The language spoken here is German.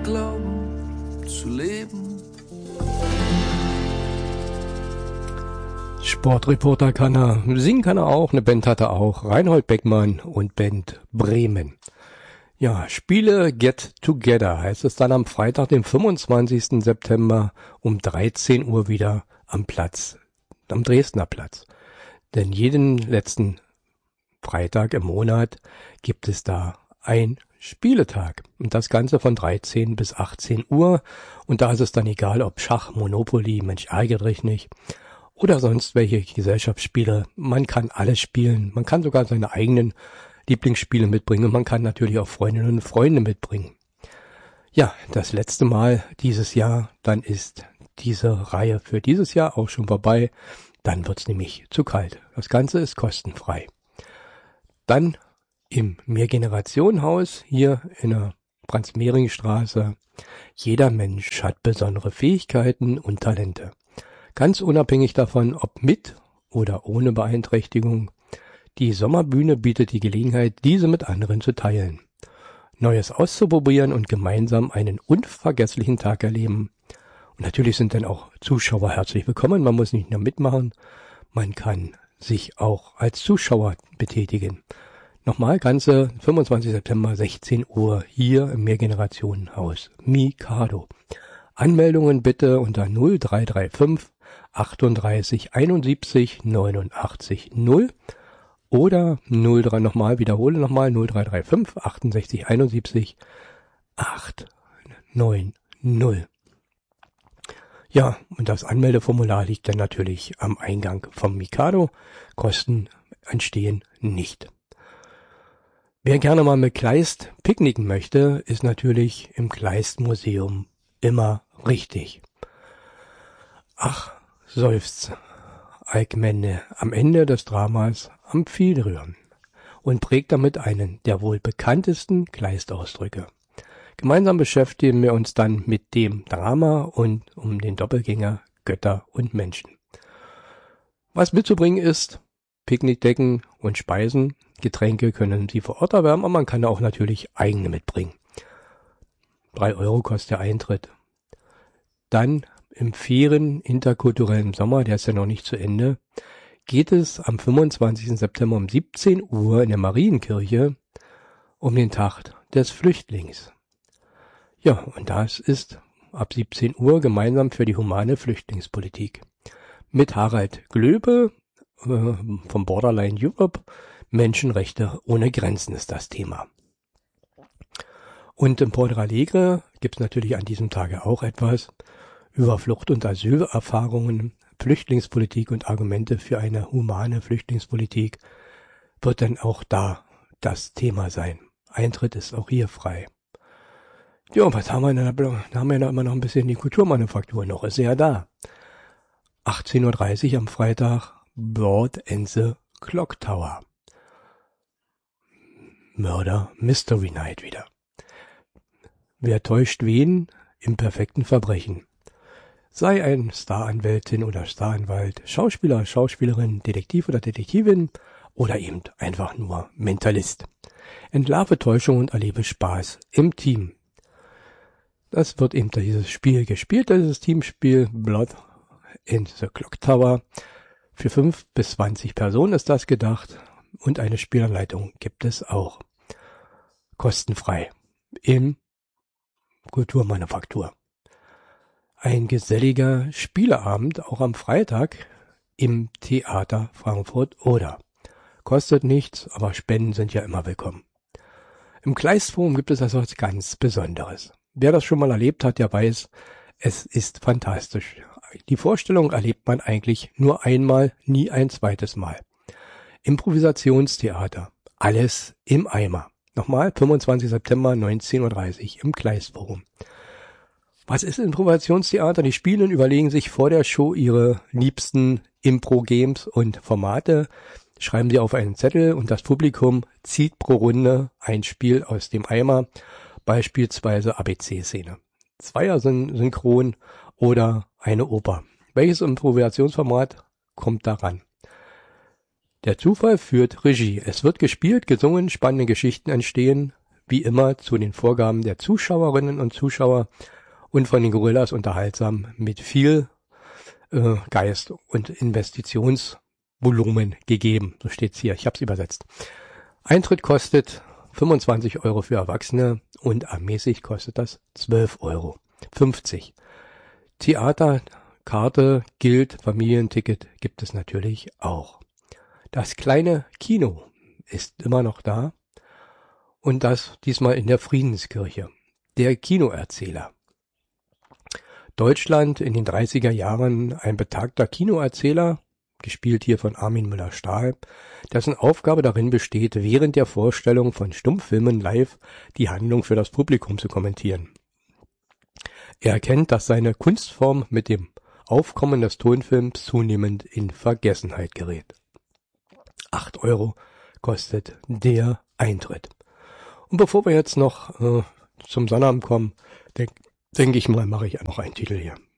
glauben zu leben. Sportreporter kann er, singen kann er auch, eine Band hat er auch, Reinhold Beckmann und Band Bremen. Ja, Spiele Get Together heißt es dann am Freitag, dem 25. September um 13 Uhr wieder am Dresdner Platz. Denn jeden letzten Freitag im Monat gibt es da ein Spieletag. Und das Ganze von 13 bis 18 Uhr. Und da ist es dann egal, ob Schach, Monopoly, Mensch ärgere dich nicht, oder sonst welche Gesellschaftsspiele. Man kann alles spielen. Man kann sogar seine eigenen Lieblingsspiele mitbringen. Und man kann natürlich auch Freundinnen und Freunde mitbringen. Ja, das letzte Mal dieses Jahr, dann ist diese Reihe für dieses Jahr auch schon vorbei. Dann wird's nämlich zu kalt. Das Ganze ist kostenfrei. Dann im Mehrgenerationenhaus hier in der Franz-Mehring-Straße. Jeder Mensch hat besondere Fähigkeiten und Talente. Ganz unabhängig davon, ob mit oder ohne Beeinträchtigung. Die Sommerbühne bietet die Gelegenheit, diese mit anderen zu teilen. Neues auszuprobieren und gemeinsam einen unvergesslichen Tag erleben. Und natürlich sind dann auch Zuschauer herzlich willkommen. Man muss nicht nur mitmachen, man kann sich auch als Zuschauer betätigen. Nochmal, ganze 25. September, 16 Uhr, hier im Mehrgenerationenhaus Mikado. Anmeldungen bitte unter 0335 38 71 89 0 oder 03 nochmal, wiederhole nochmal 0335 68 71 890. Ja, und das Anmeldeformular liegt dann natürlich am Eingang vom Mikado. Kosten entstehen nicht. Wer gerne mal mit Kleist picknicken möchte, ist natürlich im Kleist-Museum immer richtig. Ach, seufzt Alkmende am Ende des Dramas Amphitryon und prägt damit einen der wohl bekanntesten Kleist-Ausdrücke. Gemeinsam beschäftigen wir uns dann mit dem Drama und um den Doppelgänger Götter und Menschen. Was mitzubringen ist, Picknickdecken und Speisen, Getränke können Sie vor Ort erwerben, aber man kann auch natürlich eigene mitbringen. 3 Euro kostet der Eintritt. Dann im fairen interkulturellen Sommer, der ist ja noch nicht zu Ende, geht es am 25. September um 17 Uhr in der Marienkirche um den Tag des Flüchtlings. Ja, und das ist ab 17 Uhr gemeinsam für die humane Flüchtlingspolitik. Mit Harald Glöbe vom Borderline Europe. Menschenrechte ohne Grenzen ist das Thema. Und im Porto Alegre gibt es natürlich an diesem Tage auch etwas über Flucht- und Asylerfahrungen, Flüchtlingspolitik und Argumente für eine humane Flüchtlingspolitik wird dann auch da das Thema sein. Eintritt ist auch hier frei. Ja, was haben wir denn da? Da haben wir ja immer noch ein bisschen die Kulturmanufaktur noch, ist ja da. 18.30 Uhr am Freitag, Bird and the Clock Tower. Murder Mystery Night wieder. Wer täuscht wen im perfekten Verbrechen? Sei ein Staranwältin oder Staranwalt, Schauspieler, Schauspielerin, Detektiv oder Detektivin oder eben einfach nur Mentalist. Entlarve Täuschung und erlebe Spaß im Team. Das wird eben dieses Spiel gespielt, dieses Teamspiel Blood in the Clock Tower. Für 5 bis 20 Personen ist das gedacht und eine Spielanleitung gibt es auch. Kostenfrei im Kulturmanufaktur. Ein geselliger Spieleabend auch am Freitag im Theater Frankfurt Oder. Kostet nichts, aber Spenden sind ja immer willkommen. Im Kleistforum gibt es etwas ganz Besonderes. Wer das schon mal erlebt hat, der weiß, es ist fantastisch. Die Vorstellung erlebt man eigentlich nur einmal, nie ein zweites Mal. Improvisationstheater. Alles im Eimer. Nochmal, 25. September, 19.30 Uhr im Kleistforum. Was ist Improvisationstheater? Die Spielenden überlegen sich vor der Show ihre liebsten Impro-Games und Formate, schreiben sie auf einen Zettel und das Publikum zieht pro Runde ein Spiel aus dem Eimer, beispielsweise ABC-Szene. Zweier-Synchron oder eine Oper. Welches Improvisationsformat kommt daran? Der Zufall führt Regie. Es wird gespielt, gesungen, spannende Geschichten entstehen, wie immer zu den Vorgaben der Zuschauerinnen und Zuschauer und von den Gorillas unterhaltsam mit viel Geist und Investitionsvolumen gegeben. So steht's hier, ich habe es übersetzt. Eintritt kostet 25 € für Erwachsene und ermäßigt kostet das 12,50 €. Theaterkarte gilt, Familienticket gibt es natürlich auch. Das kleine Kino ist immer noch da und das diesmal in der Friedenskirche. Der Kinoerzähler. Deutschland in den 30er Jahren ein betagter Kinoerzähler, gespielt hier von Armin Müller-Stahl, dessen Aufgabe darin besteht, während der Vorstellung von Stummfilmen live die Handlung für das Publikum zu kommentieren. Er erkennt, dass seine Kunstform mit dem Aufkommen des Tonfilms zunehmend in Vergessenheit gerät. 8 € kostet der Eintritt. Und bevor wir jetzt noch zum Sonnabend kommen, denke ich mal, mache ich noch einen Titel hier.